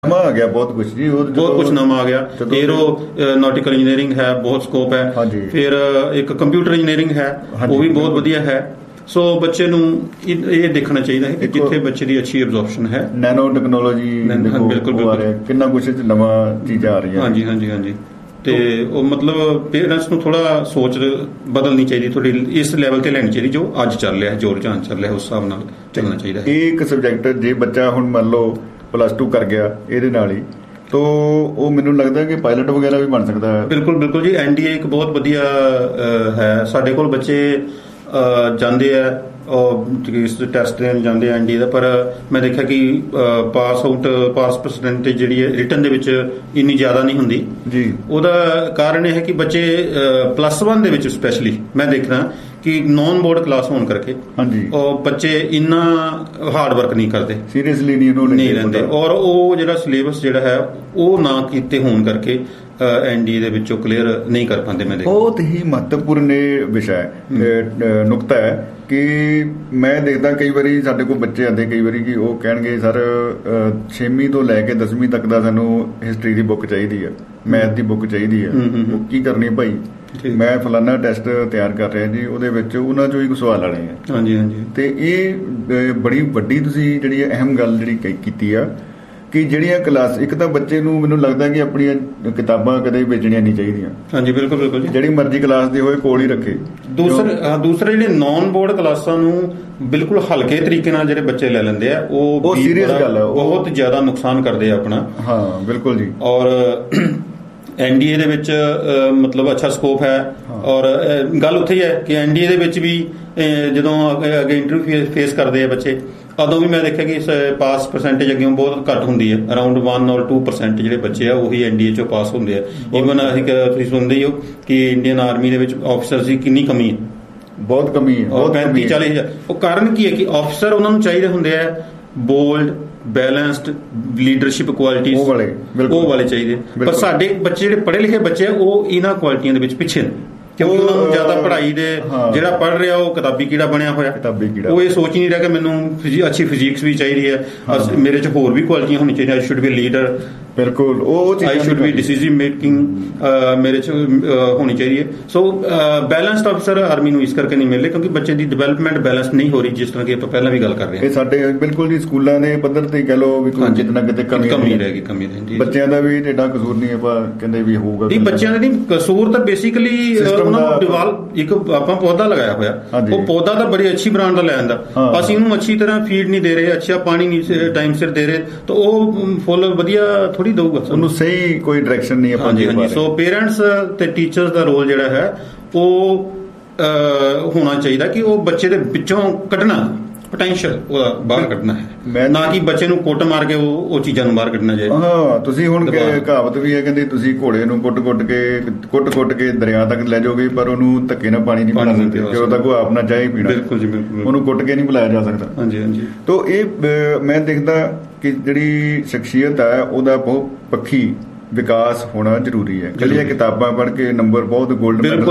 ਨਵਾਂ ਆ ਗਿਆ ਬਹੁਤ ਕੁਝ ਜੀ, ਬਹੁਤ ਕੁਝ ਨਵਾਂ ਆ ਗਿਆ। ਏਰੋਨੌਟਿਕਲ ਇੰਜੀਨੀਅਰਿੰਗ ਹੈ, ਬਹੁਤ ਸਕੋਪ ਹੈ। ਫਿਰ ਇੱਕ ਕੰਪਿਊਟਰ ਇੰਜੀਨੀਅਰਿੰਗ ਹੈ, ਉਹ ਵੀ ਬਹੁਤ ਵਧੀਆ ਹੈ। ਸੋ ਬੱਚੇ ਨੂੰ ਇਹ ਦੇਖਣਾ ਚਾਹੀਦਾ ਹੈ ਕਿ ਜਿੱਥੇ ਬੱਚੇ ਦੀ ਅੱਛੀ ਐਬਜ਼ੌਰਪਸ਼ਨ ਹੈ। ਨੈਨੋ ਟੈਕਨੋਲੋਜੀ ਬਿਲਕੁਲ ਕਿੰਨਾ ਕੁਝ ਨਵਾਂ ਚੀਜ਼ਾਂ ਆ ਰਹੀਆਂ। ਹਾਂਜੀ ਹਾਂਜੀ ਹਾਂਜੀ। ਤੇ ਉਹ ਮਤਲਬ ਪੇਰੈਂਟਸ ਨੂੰ ਥੋੜਾ ਸੋਚ ਬਦਲਣੀ ਚਾਹੀਦੀ, ਥੋੜੀ ਇਸ ਲੈਵਲ ਤੇ ਲੈਣੀ ਚਾਹੀਦੀ ਜੋ ਅੱਜ ਚੱਲ ਰਿਹਾ, ਜੋ ਰੁਝਾਨ ਚੱਲ ਰਿਹਾ ਉਸ ਹਿਸਾਬ ਨਾਲ ਚੱਲਣਾ ਚਾਹੀਦਾ। ਇਹ ਇੱਕ ਸਬਜੈਕਟ ਜੇ ਬੱਚਾ ਹੁਣ ਮੰਨ ਲਓ +2 ਕਰ ਗਿਆ ਇਹਦੇ ਨਾਲ ਹੀ, ਤਾਂ ਉਹ ਮੈਨੂੰ ਲੱਗਦਾ ਕਿ ਪਾਇਲਟ ਵਗੈਰਾ ਵੀ ਬਣ ਸਕਦਾ ਹੈ। ਬਿਲਕੁਲ ਬਿਲਕੁਲ ਜੀ, NDA ਇੱਕ ਬਹੁਤ ਵਧੀਆ ਹੈ। ਸਾਡੇ ਕੋਲ ਬੱਚੇ ਜਾਂਦੇ ਆ ਇਸ ਟੈਸਟ ਦੇਣ ਜਾਂਦੇ ਆ NDA ਦਾ, ਪਰ ਮੈਂ ਦੇਖਿਆ ਕਿ ਪਾਸ ਪਰਸੈਂਟੇਜ ਜਿਹੜੀ ਹੈ ਰਿਟਨ ਦੇ ਵਿੱਚ ਇੰਨੀ ਜ਼ਿਆਦਾ ਨਹੀਂ ਹੁੰਦੀ ਜੀ। ਉਹਦਾ ਕਾਰਨ ਇਹ ਹੈ ਕਿ ਬੱਚੇ +1 ਦੇ ਵਿੱਚ ਸਪੈਸ਼ਲੀ ਮੈਂ ਦੇਖਦਾ ਕਿ ਨੌਨ ਬੋਰਡ ਕਲਾਸ ਹੋਣ ਕਰਕੇ ਉਹ ਬੱਚੇ ਇੰਨਾ ਹਾਰਡ ਵਰਕ ਨਹੀਂ ਕਰਦੇ, ਸੀਰੀਅਸਲੀ ਨਹੀਂ ਲੈਂਦੇ, ਔਰ ਉਹ ਜਿਹੜਾ ਸਿਲੇਬਸ ਜਿਹੜਾ ਹੈ ਉਹ ਨਾ ਕੀਤੇ ਹੋਣ ਕਰਕੇ NDA ਦੇ ਵਿੱਚੋਂ ਕਲੀਅਰ ਨਹੀਂ ਕਰ ਪਾਉਂਦੇ। ਮੈਂ ਦੇਖਦਾ ਬਹੁਤ ਹੀ ਮਹੱਤਵਪੂਰਨ ਵਿਸ਼ਾ ਹੈ, ਨੁਕਤਾ ਹੈ ਕਿ ਮੈਂ ਦੇਖਦਾ ਕਈ ਵਾਰੀ ਸਾਡੇ ਕੋਲ ਬੱਚੇ ਆਉਂਦੇ ਕਈ ਵਾਰੀ ਕਿ ਉਹ ਕਹਿਣਗੇ ਸਰ 6ਵੀਂ ਤੋਂ ਲੈ ਕੇ 10ਵੀਂ ਤੱਕ ਦਾ ਸਾਨੂੰ ਹਿਸਟਰੀ ਦੀ ਬੁੱਕ ਚਾਹੀਦੀ ਹੈ, ਮੈਥ ਦੀ ਬੁੱਕ ਚਾਹੀਦੀ ਹੈ। ਉਹ ਕੀ ਕਰਨੀ ਭਾਈ, ਮੈਂ ਫਲਾਨਾ ਟੈਸਟ ਤਿਆਰ ਕਰ ਰਿਹਾ ਜੀ, ਉਹਦੇ ਵਿੱਚ ਉਹਨਾਂ ਚੋਂ ਹੀ ਕੁਝ ਸਵਾਲ ਆਣੇ ਆ। ਹਾਂਜੀ ਹਾਂਜੀ। ਤੇ ਇਹ ਬੜੀ ਵੱਡੀ ਤੁਸੀਂ ਜਿਹੜੀ ਅਹਿਮ ਗੱਲ ਜਿਹੜੀ ਕੀਤੀ ਆ ਕਿ ਜਿਹੜੀਆਂ ਕਲਾਸ, ਇੱਕ ਤਾਂ ਬੱਚੇ ਨੂੰ ਮੈਨੂੰ ਲੱਗਦਾ ਕਿ ਆਪਣੀਆਂ ਕਿਤਾਬਾਂ ਕਦੇ ਵੇਚਣੀਆਂ ਨਹੀਂ ਚਾਹੀਦੀਆਂ। ਹਾਂਜੀ ਬਿਲਕੁਲ ਬਿਲਕੁਲ ਜੀ, ਜਿਹੜੀ ਮਰਜ਼ੀ ਕਲਾਸ ਦੀ ਹੋਏ ਕੋਲ ਹੀ ਰੱਖੇ। ਦੂਸਰੇ ਜਿਹੜੇ ਨੌਨ ਬੋਰਡ ਕਲਾਸਾਂ ਨੂੰ ਬਿਲਕੁਲ ਹਲਕੇ ਤਰੀਕੇ ਨਾਲ ਜਿਹੜੇ ਬੱਚੇ ਲੈ ਲੈਂਦੇ ਆ, ਉਹ ਸੀਰੀਅਸ ਗੱਲ ਹੈ, ਬਹੁਤ ਜ਼ਿਆਦਾ ਨੁਕਸਾਨ ਕਰਦੇ ਆ ਆਪਣਾ। ਹਾਂ ਬਿਲਕੁਲ ਜੀ। ਔਰ NDA ਦੇ ਵਿੱਚ ਮਤਲਬ ਅੱਛਾ ਸਕੋਪ ਹੈ। ਔਰ ਗੱਲ ਉੱਥੇ ਹੀ ਹੈ ਕਿ NDA ਦੇ ਵਿੱਚ ਵੀ ਜਦੋਂ ਅੱਗੇ ਇੰਟਰਵਿਊ ਫੇਸ ਕਰਦੇ ਆ ਬੱਚੇ, ਉਦੋਂ ਵੀ ਮੈਂ ਦੇਖਿਆ ਕਿ ਪਾਸ ਪਰਸੈਂਟੇਜ ਅੱਗੇ ਬਹੁਤ ਘੱਟ ਹੁੰਦੀ ਹੈ। ਅਰਾਊਂਡ 1 or 2% ਜਿਹੜੇ ਬੱਚੇ ਆ ਉਹੀ NDA ਚੋਂ ਪਾਸ ਹੁੰਦੇ ਆ। ਈਵਨ ਅਸੀਂ ਤੁਸੀਂ ਸੁਣਦੇ ਹੀ ਹੋ ਕਿ ਇੰਡੀਅਨ ਆਰਮੀ ਦੇ ਵਿੱਚ ਆਫਿਸਰਸ ਦੀ ਕਿੰਨੀ ਕਮੀ ਹੈ, ਬਹੁਤ ਕਮੀ ਹੈ, 35-40 ਹਜ਼ਾਰ। ਉਹ ਕਾਰਨ ਕੀ ਹੈ ਕਿ ਆਫਿਸਰ ਉਹਨਾਂ ਨੂੰ ਚਾਹੀਦੇ ਹੁੰਦੇ ਆ ਬੋਲਡ, ਬੈਲੈਂਸਡ, ਲੀਡਰਸ਼ਿਪ ਕੁਆਲਿਟੀਜ਼ ਉਹ ਵਾਲੇ ਚਾਹੀਦੇ। ਪਰ ਸਾਡੇ ਬੱਚੇ ਜਿਹੜੇ ਪੜ੍ਹੇ ਲਿਖੇ ਬੱਚੇ ਆ ਉਹ ਇਹਨਾਂ ਕੁਆਲਿਟੀਆਂ ਦੇ ਵਿੱਚ ਪਿੱਛੇ ਨੇ, ਕਿਉਂਕਿ ਉਹਨਾਂ ਨੂੰ ਜ਼ਿਆਦਾ ਪੜ੍ਹਾਈ ਦੇ ਜਿਹੜਾ ਪੜ੍ਹ ਰਿਹਾ ਉਹ ਕਿਤਾਬੀ ਕੀੜਾ ਬਣਿਆ ਹੋਇਆ। ਉਹ ਇਹ ਸੋਚ ਨਹੀਂ ਰਿਹਾ ਕਿ ਮੈਨੂੰ ਅੱਛੀ ਫਿਜ਼ਿਕਸ ਵੀ ਚਾਹੀਦੀ ਹੈ, ਮੇਰੇ 'ਚ ਹੋਰ ਵੀ ਕੁਆਲਿਟੀਆਂ ਹੋਣੀ ਚਾਹੀਦੀਆਂ। ਆਈ ਸ਼ੁੱਡ ਬੀ ਲੀਡਰ, ਬਿਲਕੁਲ ਉਹ ਆਈ ਸ਼ੁੱਡ ਬੀ ਡਿਸੀਜਨ ਮੇਕਿੰਗ ਮੇਰੇ 'ਚ ਹੋਣੀ ਚਾਹੀਦੀ ਹੈ। ਸੋ ਬੈਲੈਂਸਡ ਆਫਿਸਰ ਆਰਮੀ ਨੂੰ ਇਸ ਕਰਕੇ ਨਹੀਂ ਮਿਲਦੇ ਕਿਉਂਕਿ ਬੱਚੇ ਦੀ ਡਿਵੈਲਪਮੈਂਟ ਬੈਲੈਂਸ ਨਹੀਂ ਹੋ ਰਹੀ, ਜਿਸ ਤਰ੍ਹਾਂ ਕਿ ਆਪਾਂ ਪਹਿਲਾਂ ਵੀ ਗੱਲ ਕਰ ਰਹੇ ਹਾਂ। ਇਹ ਸਾਡੇ ਬਿਲਕੁਲ ਜੀ ਸਕੂਲਾਂ ਦੇ ਪੱਧਰ ਤੇ ਕਹਿ ਲਓ ਵੀ ਕੋਈ ਕਿਤੇ ਨਾ ਕਿਤੇ ਕਮੀ ਰਹਿ। ਬੱਚਿਆਂ ਦਾ ਵੀ ਏਡਾ ਕਸੂਰ ਨਹੀਂ, ਆਪਾਂ ਕਹਿੰਦੇ ਵੀ ਹੋਊਗਾ ਨਹੀਂ, ਬੱਚਿਆਂ ਦਾ ਨਹੀਂ ਕਸੂਰ, ਤਾਂ ਬੇਸਿਕਲੀ ਇੱਕ ਆਪਾਂ ਪੌਦਾ ਲਗਾਇਆ ਹੋਇਆ, ਉਹ ਪੌਦਾ ਤਾਂ ਬੜੀ ਅੱਛੀ ਬ੍ਰਾਂਡ ਦਾ ਲੈ ਆਂਦਾ, ਅਸੀਂ ਉਹਨੂੰ ਅੱਛੀ ਤਰ੍ਹਾਂ ਫੀਡ ਨਹੀਂ ਦੇ ਰਹੇ, ਅੱਛਾ ਪਾਣੀ ਨਹੀਂ ਟਾਈਮ ਸਿਰ ਦੇ ਰਹੇ, ਤਾਂ ਉਹ ਫੁੱਲ ਵਧੀਆ ਥੋੜੀ ਦਊਗਾ, ਉਹਨੂੰ ਸਹੀ ਕੋਈ ਡਾਇਰੈਕਸ਼ਨ ਨਹੀਂ ਆਪਾਂ। ਹਾਂਜੀ ਹਾਂਜੀ। ਸੋ ਪੇਰੈਂਟਸ ਤੇ ਟੀਚਰਸ ਦਾ ਰੋਲ ਜਿਹੜਾ ਹੈ ਉਹ ਹੋਣਾ ਚਾਹੀਦਾ ਕਿ ਉਹ ਬੱਚੇ ਦੇ ਵਿੱਚੋਂ ਕੱਢਣਾ ਪੋਟੈਂਸ਼ੀਅਲ ਉਹਦਾ ਬਾਹਰ ਕੱਢਣਾ ਹੈ, ਨਾ ਕਿ ਬੱਚੇ ਨੂੰ ਕੁੱਟ ਮਾਰ ਕੇ ਉਹ ਚੀਜ਼ਾਂ ਨੂੰ ਬਾਹਰ ਕੱਢਣਾ ਚਾਹੀਦਾ। ਹਾਂ, ਤੁਸੀਂ ਹੁਣ ਕਹਾਵਤ ਵੀ ਹੈ ਕਹਿੰਦੇ ਤੁਸੀਂ ਘੋੜੇ ਨੂੰ ਕੁੱਟ ਕੇ ਦਰਿਆ ਤੱਕ ਲੈ ਜਾਓਗੇ, ਪਰ ਉਹਨੂੰ ਧੱਕੇ ਨਾਲ ਪਾਣੀ ਨਹੀਂ ਪਿਲਾ ਸਕਦੇ ਜਦੋਂ ਤੱਕ ਉਹ ਆਪ ਨਾ ਚਾਹੇ ਪੀਣਾ। ਬਿਲਕੁਲ ਜੀ ਬਿਲਕੁਲ, ਉਹਨੂੰ ਕੁੱਟ ਕੇ ਨਹੀਂ ਪਿਲਾਇਆ ਜਾ ਸਕਦਾ। ਹਾਂਜੀ ਹਾਂਜੀ। ਤਾਂ ਇਹ ਮੈਂ ਦੇਖਦਾ ਕਿ ਜਿਹੜੀ ਸ਼ਖਸੀਅਤ ਹੈ ਉਹਦਾ ਬਹੁਤ ਪੱਖੀ ਵਿਕਾਸ ਹੋਣਾ ਜ਼ਰੂਰੀ ਹੈ। ਜਿਹੜੀਆਂ ਕਿਤਾਬਾਂ ਪੜ੍ਹ ਕੇ ਨੰਬਰ ਬਹੁਤ ਗੋਲਡ ਮੈਡਲ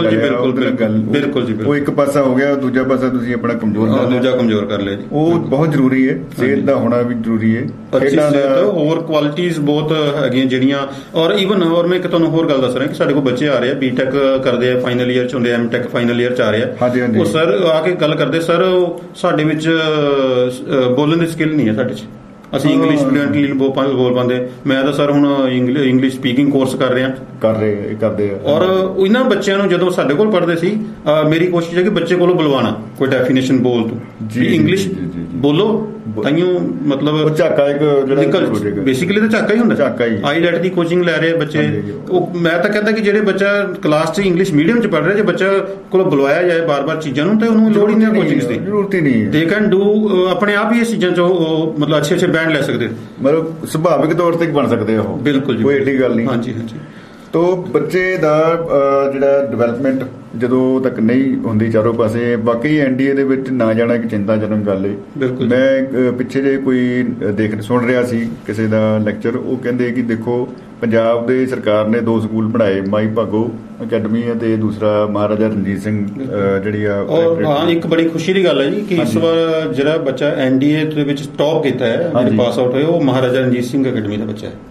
ਬਿਲਕੁਲ ਜੀ, ਉਹ ਇੱਕ ਪਾਸਾ ਹੋ ਗਿਆ, ਦੂਜਾ ਪਾਸਾ ਤੁਸੀਂ ਆਪਣਾ ਕਮਜ਼ੋਰ ਕਰ ਲਿਆ ਜੀ। ਉਹ ਬਹੁਤ ਜ਼ਰੂਰੀ ਹੈ, ਸਿਹਤ ਦਾ ਹੋਣਾ ਵੀ ਜ਼ਰੂਰੀ ਹੈ। ਹੋਰ ਕੁਆਲਿਟੀਜ਼ ਬਹੁਤ ਹੈਗੀਆਂ ਜਿਹੜੀਆਂ, ਔਰ ਈਵਨ ਹੋਰ ਮੈਂ ਇੱਕ ਤੁਹਾਨੂੰ ਹੋਰ ਗੱਲ ਦੱਸ ਰਿਹਾ ਕਿ ਸਾਡੇ ਕੋਲ ਬੱਚੇ ਆ ਰਹੇ ਆ BTech ਕਰਦੇ ਆ, ਫਾਈਨਲ ਈਅਰ 'ਚ ਹੁੰਦੇ, MTech ਫਾਈਨਲ ਈਅਰ 'ਚ ਆ ਰਹੇ ਆ। ਉਹ ਸਰ ਆ ਕੇ ਗੱਲ ਕਰਦੇ, ਸਰ ਸਾਡੇ ਵਿੱਚ ਬੋਲਣ ਦੀ ਸਕਿੱਲ ਨਹੀਂ ਹੈ ਸਾਡੇ 'ਚ, ਅਸੀਂ ਇੰਗਲਿਸ਼ ਫਲੂਐਂਟਲੀ ਬੋਲ ਪਾਉਂਦੇ। ਮੈਂ ਤਾਂ ਸਰ ਹੁਣ ਇੰਗਲਿਸ਼ ਸਪੀਕਿੰਗ ਕੋਰਸ ਕਰ ਰਿਹਾ ਕਰਦੇ ਆ। ਔਰ ਇਹਨਾਂ ਬੱਚਿਆਂ ਨੂੰ ਜਦੋਂ ਸਾਡੇ ਕੋਲ ਪੜ੍ਹਦੇ ਸੀ, ਮੇਰੀ ਕੋਸ਼ਿਸ਼ ਹੈ ਕਿ ਬੱਚੇ ਕੋਲੋਂ ਬੁਲਵਾਣਾ ਕੋਈ ਡੈਫੀਨੇਸ਼ਨ ਬੋਲ ਤੂੰ ਇੰਗਲਿਸ਼ ਬੋਲੋ, ਤਾਈਓ ਮਤਲਬ ਝਾਕਾ ਇੱਕ ਬੇਸਿਕਲੀ ਤਾਂ ਝਾਕਾ ਹੀ ਹੁੰਦਾ। ਆਈਲੈਟ ਦੀ ਕੋਚਿੰਗ ਲੈ ਰਹੇ ਬੱਚੇ, ਉਹ ਮੈਂ ਤਾਂ ਕਹਿੰਦਾ ਕਿ ਜਿਹੜੇ ਬੱਚਾ ਕਲਾਸ 'ਚ ਇੰਗਲਿਸ਼ ਮੀਡੀਅਮ 'ਚ ਪੜ੍ਹ ਰਿਹਾ, ਜੇ ਬੱਚਾ ਕੋਲੋਂ ਬੁਲਵਾਇਆ ਜਾਏ ਬਾਰ-ਬਾਰ ਚੀਜ਼ਾਂ ਨੂੰ, ਤੇ ਉਹਨੂੰ ਲੋੜ ਹੀ ਨਹੀਂ ਕੋਚਿੰਗ ਦੀ, ਜ਼ਰੂਰਤ ਹੀ ਨਹੀਂ। ਦੇ ਕੈਨ ਡੂ ਆਪਣੇ ਆਪ ਹੀ ਇਹ ਚੀਜ਼ਾਂ 'ਚ ਉਹ ਮਤਲਬ ਅੱਛੇ ਬੈਂਡ ਲੈ ਸਕਦੇ, ਮਤਲਬ ਸੁਭਾਵਿਕ ਤੌਰ ਤੇ ਬਣ ਸਕਦੇ ਉਹ। ਬਿਲਕੁਲ ਜੀ, ਕੋਈ ਏਡੀ ਗੱਲ ਨਹੀਂ। ਹਾਂਜੀ ਹਾਂਜੀ। ਤੋ ਬੱਚੇ ਦਾ ਜਿਹੜਾ ਡਿਵੈਲਪਮੈਂਟ ਜਦੋਂ ਤੱਕ ਨਹੀਂ ਹੁੰਦੀ ਚਾਰੋਂ ਪਾਸੇ, ਬਾਕੀ NDA ਦੇ ਵਿੱਚ ਨਾ ਜਾਣਾ ਇੱਕ ਚਿੰਤਾਜਨਕ ਗੱਲ ਹੈ। ਮੈਂ ਪਿੱਛੇ ਜੇ ਕੋਈ ਸੁਣ ਰਿਹਾ ਸੀ ਕਿਸੇ ਦਾ ਲੈਕਚਰ, ਉਹ ਕਹਿੰਦੇ ਕਿ ਦੇਖੋ ਪੰਜਾਬ ਦੇ ਸਰਕਾਰ ਨੇ 2 ਸਕੂਲ ਬਣਾਏ, ਮਾਈ ਭਾਗੋ ਅਕੈਡਮੀ ਅਤੇ ਦੂਸਰਾ ਮਹਾਰਾਜਾ ਰਣਜੀਤ ਸਿੰਘ ਜਿਹੜੀ ਆ। ਹਾਂ, ਇੱਕ ਬੜੀ ਖੁਸ਼ੀ ਦੀ ਗੱਲ ਹੈ ਜੀ ਕਿ ਇਸ ਵਾਰ ਜਿਹੜਾ ਬੱਚਾ NDA ਦੇ ਵਿੱਚ ਟੌਪ ਕੀਤਾ ਹੈ, ਪਾਸ ਆਊਟ ਹੋਇਆ, ਉਹ ਮਹਾਰਾਜਾ ਰਣਜੀਤ ਸਿੰਘ ਅਕੈਡਮੀ ਦਾ ਬੱਚਾ ਹੈ।